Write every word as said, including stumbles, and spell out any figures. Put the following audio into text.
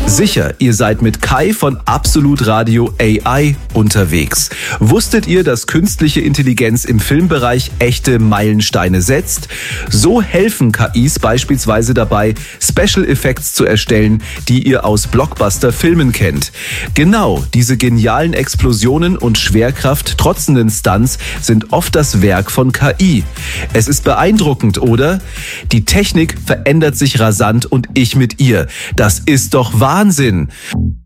Sicher, ihr seid mit Kai von Absolut Radio A I unterwegs. Wusstet ihr, dass künstliche Intelligenz im Filmbereich echte Meilensteine setzt? So helfen K Is beispielsweise dabei, Special Effects zu erstellen, die ihr aus Blockbuster-Filmen kennt. Genau, diese genialen Explosionen und Schwerkraft trotzenden Stunts sind oft das Werk von K I. Es ist beeindruckend, oder? Die Technik verändert sich rasant und ich mit ihr. Das ist doch Wahnsinn!